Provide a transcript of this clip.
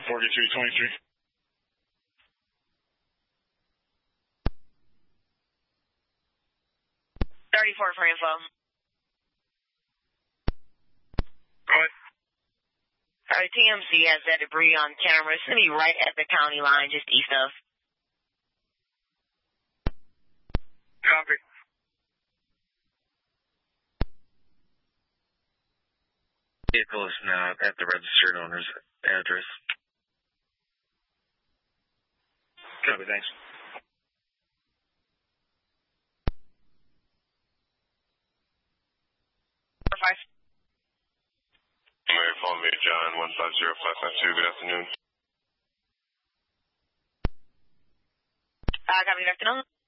4323. 34 for info. Go ahead. Alright, TMC has that debris on camera. It's going to be right at the county line, just east of. Copy. Vehicle is not at the registered owner's address. Copy, thanks. Mary, phone me, John, 150-552. Good afternoon. Copy, good afternoon.